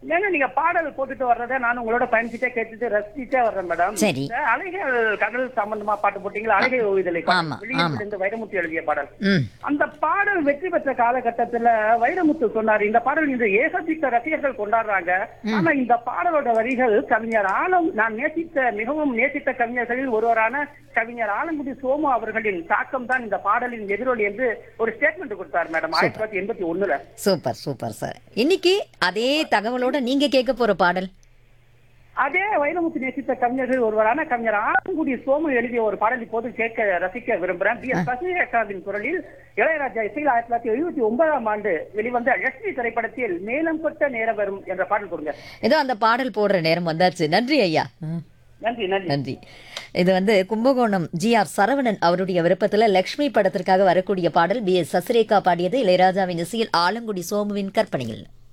ஏன்னா நீங்க பாடல் போட்டுட்டு வர்றதை நான் உங்களோட பயணிச்சுட்டே கேட்டுட்டு ரசிச்சுட்டே வர்றேன் மேடம். சரி. இந்த அலைகள் கடல் சம்பந்தமா பாட்டு போட்டீங்களா? அலைகள் ஓய்தலை ஆமா, ஆமா. இருந்து வைரமுத்து எழுதிய பாடல். ம். அந்த பாடல் வெற்றி பெற்ற காலகட்டத்துல வைரமுத்து சொன்னார், இந்த பாடல் இன்று ஏகதிக்க ரசிகர்கள் கொண்டாடுறாங்க. ஆனா இந்த பாடலோட வரிகள் கவிஞர் ஆலம், நான் மிகவும் நேசித்த கவிஞர்களில் ஒருவரான கவிஞர் ஆலங்குடி சோமு அவர்களின் தாக்கம் தான் இந்த பாடலின் எதிரொலி என்று ஒரு ஸ்டேட்மெண்ட் கொடுத்தார் மேடம் 1981. Super super sir. இன்னைக்கு அதே தகவலோட நீங்க கேட்க போற பாடல் அதே வைரமுத்து நேசித்த கவிஞர்கள் ஒருவரான கவிஞர் ஆலங்குடி சோமு எழுதிய ஒரு பாடல் இப்போது கேட்க ரசிக்க விரும்புகிறேன். பி எஸ் சசிரேகாவின் குரலில் இளையராஜா இசையில் 1979 வெளிவந்த லட்சுமி திரைப்படத்தில் மேலம் கொட்ட நேரம் வரும் என்ற பாடல் கொடுங்க. ஏதோ அந்த பாடல் போடுற நேரம் வந்தாச்சு. நன்றி ஐயா. நன்றி நன்றி நன்றி. இது கும்பகோணம் GR சரவணன் அவருடைய விருப்பத்துல லக்ஷ்மி படத்திற்காக வரக்கூடிய பாடல் பி எஸ் சசிரேகா பாடியது, இளையராஜாவின் இசையில் ஆலங்குடி சோமுவின் கற்பனையில்.